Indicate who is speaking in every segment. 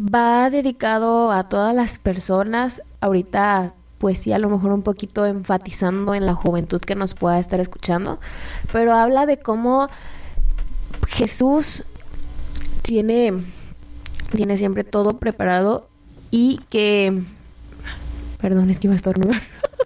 Speaker 1: va dedicado a todas las personas. Ahorita, pues sí, a lo mejor un poquito enfatizando en la juventud que nos pueda estar escuchando, pero habla de cómo Jesús tiene siempre todo preparado y que... Perdón, es que iba a estornudar.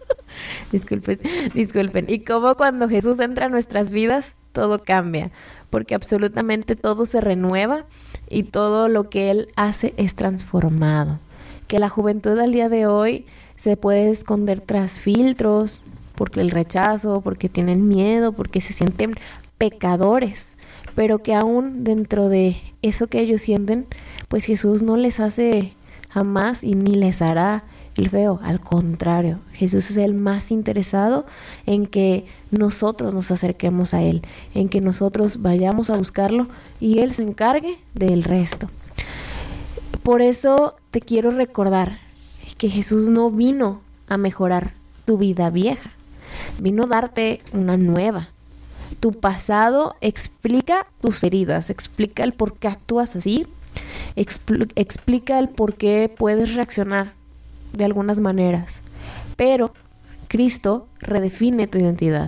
Speaker 1: Disculpen. Y como cuando Jesús entra a nuestras vidas, todo cambia, porque absolutamente todo se renueva y todo lo que Él hace es transformado. Que la juventud al día de hoy se puede esconder tras filtros, porque el rechazo, porque tienen miedo, porque se sienten pecadores, pero que aún dentro de eso que ellos sienten, pues Jesús no les hace jamás y ni les hará el feo. Al contrario, Jesús es el más interesado en que nosotros nos acerquemos a Él, en que nosotros vayamos a buscarlo y Él se encargue del resto. Por eso te quiero recordar que Jesús no vino a mejorar tu vida vieja, vino a darte una nueva. Tu pasado explica tus heridas, explica el por qué actúas así, explica el por qué puedes reaccionar de algunas maneras, pero Cristo redefine tu identidad.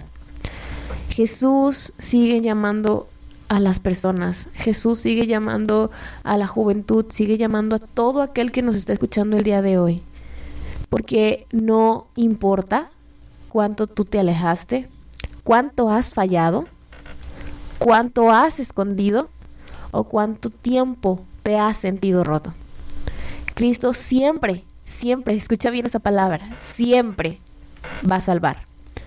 Speaker 1: Jesús sigue llamando a las personas, Jesús sigue llamando a la juventud, sigue llamando a todo aquel que nos está escuchando el día de hoy, porque no importa cuánto tú te alejaste, cuánto has fallado, cuánto has escondido o cuánto tiempo te has sentido roto. Cristo siempre, escucha bien esa palabra, siempre va a salvar.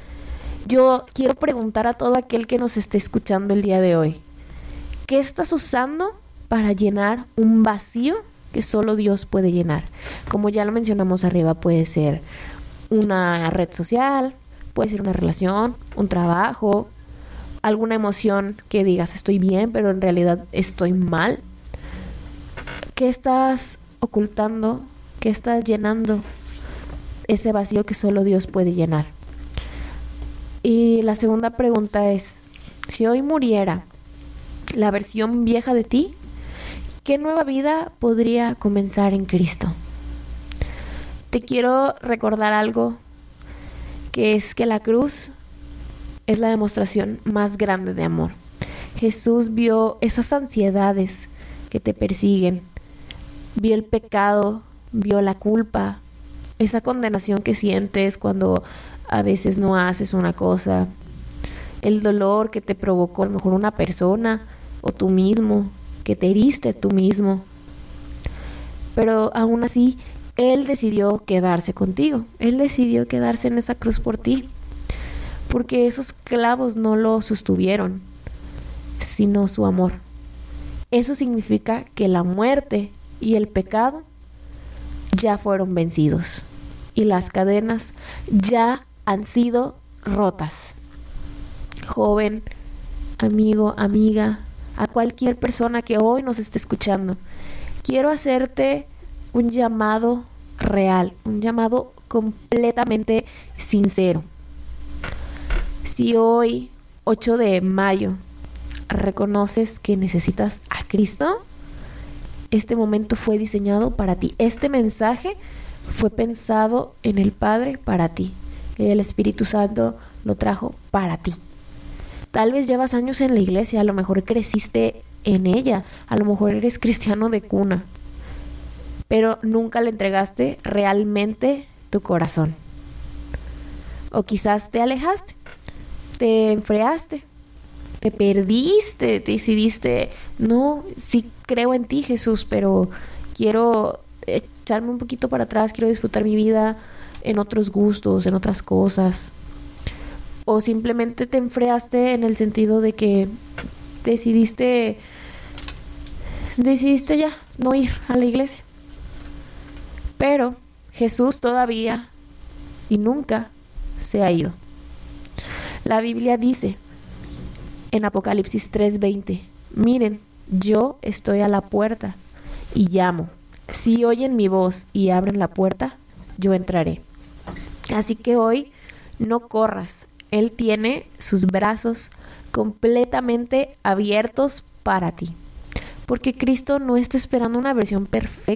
Speaker 1: Yo quiero preguntar a todo aquel que nos esté escuchando el día de hoy, ¿qué estás usando para llenar un vacío que solo Dios puede llenar? Como ya lo mencionamos arriba, puede ser una red social, puede ser una relación, un trabajo, alguna emoción que digas estoy bien, pero en realidad estoy mal. ¿Qué estás ocultando? ¿Qué estás llenando ese vacío que solo Dios puede llenar? Y la segunda pregunta es, si hoy muriera la versión vieja de ti, ¿qué nueva vida podría comenzar en Cristo? Te quiero recordar algo, que es que la cruz es la demostración más grande de amor. Jesús vio esas ansiedades que te persiguen, vio el pecado, vio la culpa, esa condenación que sientes cuando a veces no haces una cosa, el dolor que te provocó a lo mejor una persona o tú mismo, que te heriste tú mismo. Pero aún así, Él decidió quedarse contigo, Él decidió quedarse en esa cruz por ti, porque esos clavos no lo sostuvieron, sino su amor. Eso significa que la muerte y el pecado ya fueron vencidos y las cadenas ya han sido rotas. Joven, amigo, amiga, a cualquier persona que hoy nos esté escuchando, quiero hacerte un llamado real, un llamado completamente sincero. Si hoy, 8 de mayo, reconoces que necesitas a Cristo, este momento fue diseñado para ti. Este mensaje fue pensado en el Padre para ti. El Espíritu Santo lo trajo para ti. Tal vez llevas años en la iglesia, a lo mejor creciste en ella, a lo mejor eres cristiano de cuna, pero nunca le entregaste realmente tu corazón. O quizás te alejaste, te enfriaste, te perdiste, te decidiste, no, sí creo en ti, Jesús, pero quiero echarme un poquito para atrás, quiero disfrutar mi vida en otros gustos, en otras cosas. O simplemente te enfriaste en el sentido de que decidiste ya no ir a la iglesia. Pero Jesús todavía y nunca se ha ido. La Biblia dice en Apocalipsis 3:20, miren, yo estoy a la puerta y llamo. Si oyen mi voz y abren la puerta, yo entraré. Así que hoy no corras. Él tiene sus brazos completamente abiertos para ti. Porque Cristo no está esperando una versión perfecta